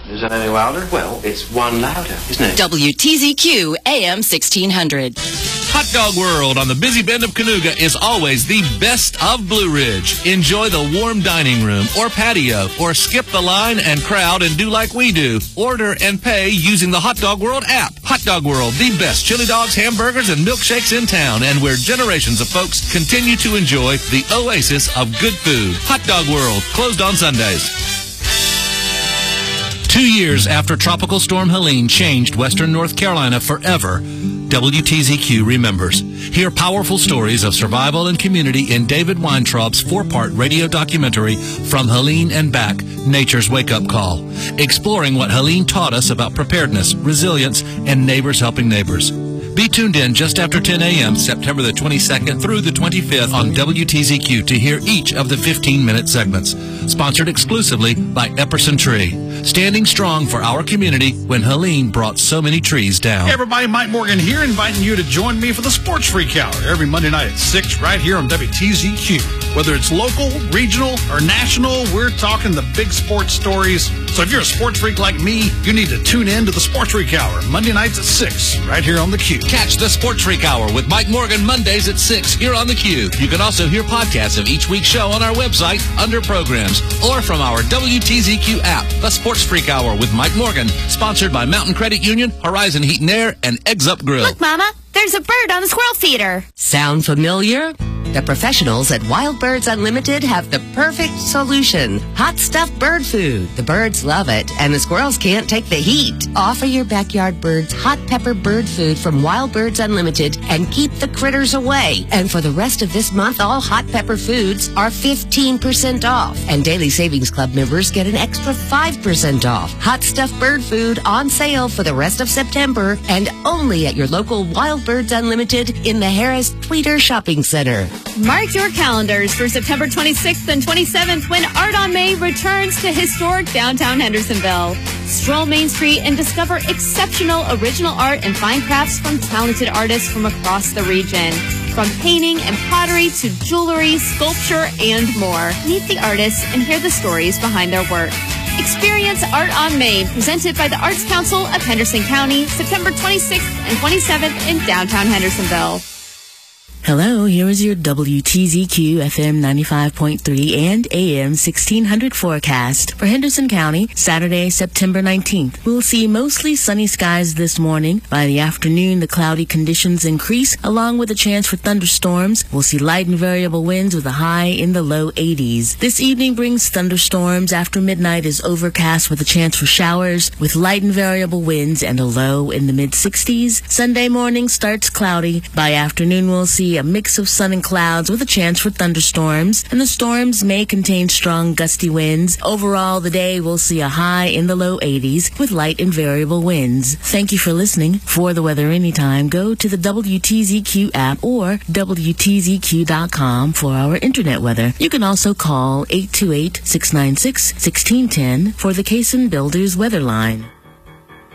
Is that any louder? Well, it's one louder, isn't it? WTZQ AM 1600. Hot Dog World on the busy bend of Cayuga is always the best of Blue Ridge. Enjoy the warm dining room or patio, or skip the line and crowd and do like we do. Order and pay using the Hot Dog World app. Hot Dog World, the best chili dogs, hamburgers, and milkshakes in town, and where generations of folks continue to enjoy the oasis of good food. Hot Dog World, closed on Sundays. 2 years after Tropical Storm Helene changed Western North Carolina forever, WTZQ remembers. Hear powerful stories of survival and community in David Weintraub's 4-part radio documentary, From Helene and Back, Nature's Wake-Up Call, exploring what Helene taught us about preparedness, resilience, and neighbors helping neighbors. Be tuned in just after 10 a.m. September the 22nd through the 25th on WTZQ to hear each of the 15-minute segments. Sponsored exclusively by Epperson Tree. Standing strong for our community when Helene brought so many trees down. Hey everybody, Mike Morgan here, inviting you to join me for the Sports Freak Hour every Monday night at 6 right here on WTZQ. Whether it's local, regional, or national, we're talking the big sports stories. So if you're a sports freak like me, you need to tune in to the Sports Freak Hour Monday nights at 6 right here on the Q. Catch the Sports Freak Hour with Mike Morgan Mondays at 6 here on the Q. You can also hear podcasts of each week's show on our website under programs or from our WTZQ app. The Sports Freak Hour with Mike Morgan, sponsored by Mountain Credit Union, Horizon Heat and Air, and Eggs Up Grill. Look, Mama, there's a bird on the squirrel feeder. Sound familiar? The professionals at Wild Birds Unlimited have the perfect solution. Hot stuffed bird food. The birds love it, and the squirrels can't take the heat. Offer your backyard birds hot pepper bird food from Wild Birds Unlimited and keep the critters away. And for the rest of this month, all hot pepper foods are 15% off. And Daily Savings Club members get an extra 5% off. Hot stuffed bird food on sale for the rest of September and only at your local Wild Birds Unlimited in the Harris Tweeter Shopping Center. Mark your calendars for September 26th and 27th when Art on May returns to historic downtown Hendersonville. Stroll Main Street and discover exceptional original art and fine crafts from talented artists from across the region. From painting and pottery to jewelry, sculpture, and more. Meet the artists and hear the stories behind their work. Experience Art on May, presented by the Arts Council of Henderson County, September 26th and 27th in downtown Hendersonville. Hello, here is your WTZQ FM 95.3 and AM 1600 forecast for Henderson County, Saturday, September 19th. We'll see mostly sunny skies this morning. By the afternoon, the cloudy conditions increase, along with a chance for thunderstorms. We'll see light and variable winds with a high in the low 80s. This evening brings thunderstorms. After midnight is overcast with a chance for showers, with light and variable winds and a low in the mid-60s. Sunday morning starts cloudy. By afternoon, we'll see a mix of sun and clouds with a chance for thunderstorms, and the storms may contain strong gusty winds. Overall, the day will see a high in the low 80s with light and variable winds. Thank you for listening. For the weather anytime, go to the WTZQ app or WTZQ.com for our internet weather. You can also call 828-696-1610 for the Cason Builders weather line.